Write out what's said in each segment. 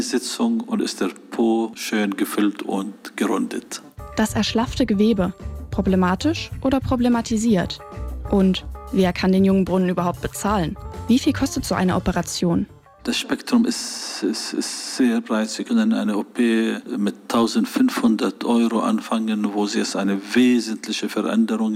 Sitzung und ist der Po schön gefüllt und gerundet. Das erschlaffte Gewebe, problematisch oder problematisiert? Und wer kann den Jungbrunnen überhaupt bezahlen? Wie viel kostet so eine Operation? Das Spektrum ist sehr breit. Sie können eine OP mit 1.500 € anfangen, wo Sie jetzt eine wesentliche Veränderung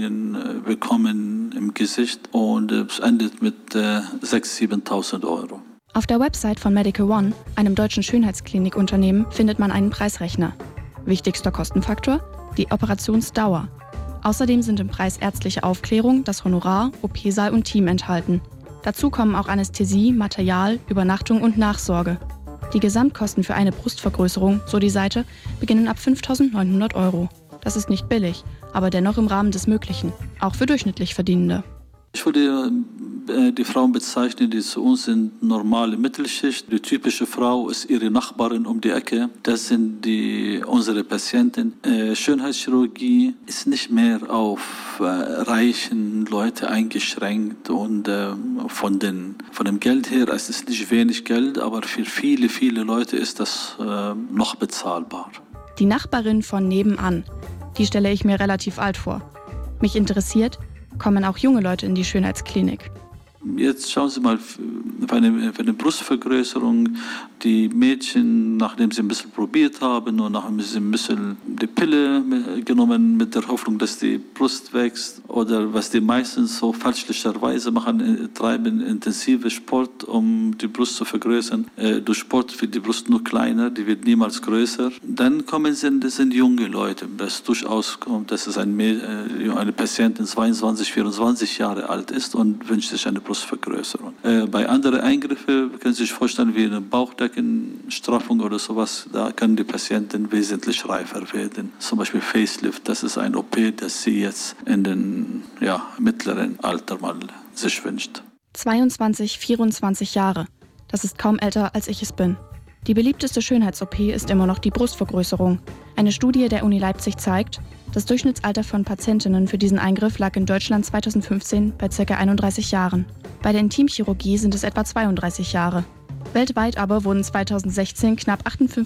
bekommen im Gesicht, und es endet mit 6.000, 7.000 €. Auf der Website von Medical One, einem deutschen Schönheitsklinikunternehmen, findet man einen Preisrechner. Wichtigster Kostenfaktor? Die Operationsdauer. Außerdem sind im Preis ärztliche Aufklärung, das Honorar, OP-Saal und Team enthalten. Dazu kommen auch Anästhesie, Material, Übernachtung und Nachsorge. Die Gesamtkosten für eine Brustvergrößerung, so die Seite, beginnen ab 5.900 €. Das ist nicht billig, aber dennoch im Rahmen des Möglichen, auch für durchschnittlich Verdienende. Ich würde die Frauen bezeichnen, die zu uns sind, normale Mittelschicht. Die typische Frau ist ihre Nachbarin um die Ecke. Das sind unsere Patienten. Schönheitschirurgie ist nicht mehr auf reichen Leute eingeschränkt, und von dem Geld her, es ist nicht wenig Geld, aber für viele, viele Leute ist das noch bezahlbar. Die Nachbarin von nebenan, die stelle ich mir relativ alt vor. Mich interessiert, kommen auch junge Leute in die Schönheitsklinik? Jetzt schauen Sie mal, für eine Brustvergrößerung, die Mädchen, nachdem sie ein bisschen probiert haben und nachdem sie ein bisschen die Pille genommen mit der Hoffnung, dass die Brust wächst, oder was die meistens so fälschlicherweise machen, treiben intensive Sport, um die Brust zu vergrößern. Durch Sport wird die Brust nur kleiner, die wird niemals größer. Dann das sind junge Leute, das durchaus kommt, dass es eine Patientin 22, 24 Jahre alt ist und wünscht sich eine Brustvergrößerung. Bei anderen Eingriffen können Sie sich vorstellen, wie eine Bauchdeckenstraffung oder sowas, da können die Patienten wesentlich reifer werden. Zum Beispiel Facelift, das ist ein OP, das sie jetzt in den mittleren Alter mal sich wünscht. 22, 24 Jahre. Das ist kaum älter, als ich es bin. Die beliebteste Schönheits-OP ist immer noch die Brustvergrößerung. Eine Studie der Uni Leipzig zeigt, das Durchschnittsalter von Patientinnen für diesen Eingriff lag in Deutschland 2015 bei ca. 31 Jahren. Bei der Intimchirurgie sind es etwa 32 Jahre. Weltweit aber wurden 2016 knapp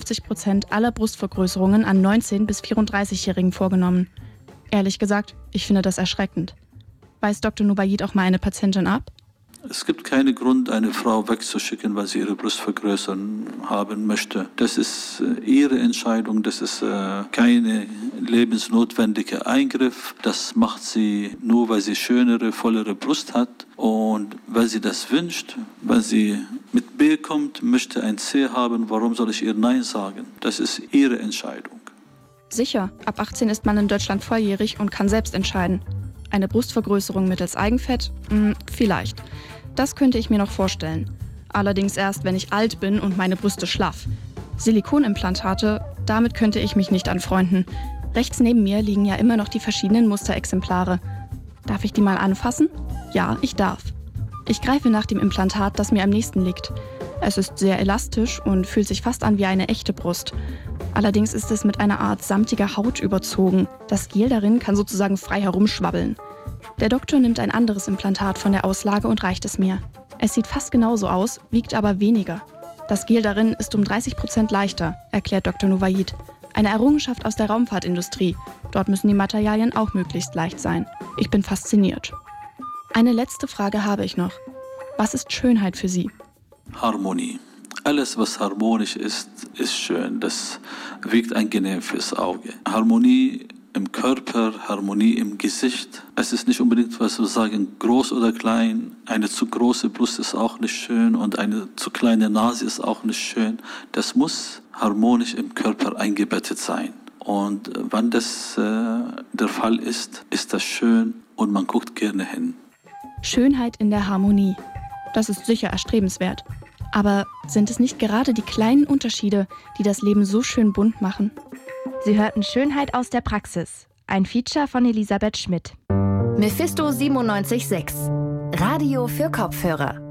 58% aller Brustvergrößerungen an 19- bis 34-Jährigen vorgenommen. Ehrlich gesagt, ich finde das erschreckend. Weist Dr. Nubayid auch mal eine Patientin ab? Es gibt keinen Grund, eine Frau wegzuschicken, weil sie ihre Brust vergrößern haben möchte. Das ist ihre Entscheidung, das ist kein lebensnotwendiger Eingriff. Das macht sie nur, weil sie schönere, vollere Brust hat. Und weil sie das wünscht, weil sie mit B kommt, möchte ein C haben, warum soll ich ihr Nein sagen? Das ist ihre Entscheidung. Sicher, ab 18 ist man in Deutschland volljährig und kann selbst entscheiden. Eine Brustvergrößerung mittels Eigenfett? Vielleicht. Das könnte ich mir noch vorstellen. Allerdings erst, wenn ich alt bin und meine Brüste schlaff. Silikonimplantate, damit könnte ich mich nicht anfreunden. Rechts neben mir liegen ja immer noch die verschiedenen Musterexemplare. Darf ich die mal anfassen? Ja, ich darf. Ich greife nach dem Implantat, das mir am nächsten liegt. Es ist sehr elastisch und fühlt sich fast an wie eine echte Brust. Allerdings ist es mit einer Art samtiger Haut überzogen. Das Gel darin kann sozusagen frei herumschwabbeln. Der Doktor nimmt ein anderes Implantat von der Auslage und reicht es mir. Es sieht fast genauso aus, wiegt aber weniger. Das Gel darin ist um 30% leichter, erklärt Dr. Nubayid. Eine Errungenschaft aus der Raumfahrtindustrie. Dort müssen die Materialien auch möglichst leicht sein. Ich bin fasziniert. Eine letzte Frage habe ich noch. Was ist Schönheit für Sie? Harmonie. Alles, was harmonisch ist, ist schön. Das wirkt angenehm fürs Auge. Harmonie im Körper, Harmonie im Gesicht. Es ist nicht unbedingt, was wir sagen, groß oder klein. Eine zu große Brust ist auch nicht schön und eine zu kleine Nase ist auch nicht schön. Das muss harmonisch im Körper eingebettet sein. Und wenn das der Fall ist, ist das schön und man guckt gerne hin. Schönheit in der Harmonie. Das ist sicher erstrebenswert. Aber sind es nicht gerade die kleinen Unterschiede, die das Leben so schön bunt machen? Sie hörten Schönheit aus der Praxis. Ein Feature von Elisabeth Schmidt. Mephisto 97.6. Radio für Kopfhörer.